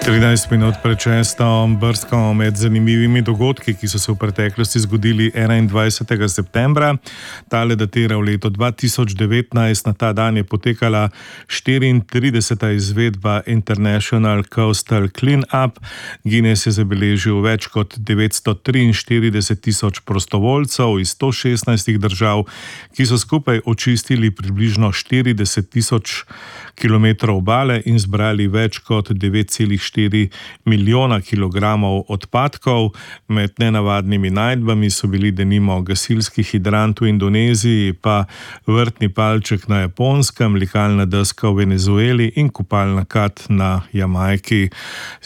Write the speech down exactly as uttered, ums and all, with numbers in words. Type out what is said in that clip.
trinajst minut pred šesto brskamo med zanimivimi dogodki, ki so se v preteklosti zgodili enaindvajsetega septembra. Tale datira v leto dva tisoč devetnajst. Na ta dan je potekala štiriintrideseta izvedba International Coastal Cleanup. Guinness je zabeležil več kot devetsto triinštirideset tisoč prostovoljcev iz sto šestnajstih držav, ki so skupaj očistili približno štirideset tisoč kilometrov obale in zbrali več kot devet celih štiri milijona kilogramov odpadkov. Med nenavadnimi najdbami so bili denimo gasilski hidrant v Indoneziji, pa vrtni palček na Japonskem, likalna deska v Venezueli in kopalna kad na Jamajki.